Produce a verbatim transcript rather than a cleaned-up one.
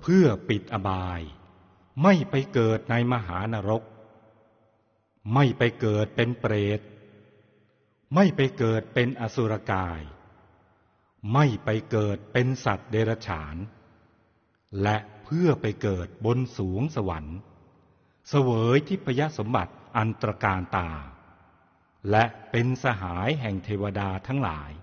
เพื่อปิดอบายไม่ไปเกิดในมหานรกไม่ไปเกิดเป็นเปรตไม่ไปเกิดเป็นอสุรกายไม่ไปเกิดเป็นสัตว์เดรัจฉานและเพื่อไปเกิดบนสูงสวรรค์เสวยทิพยสมบัติอันตรการตาและเป็นสหายแห่งเทวดาทั้งหลาย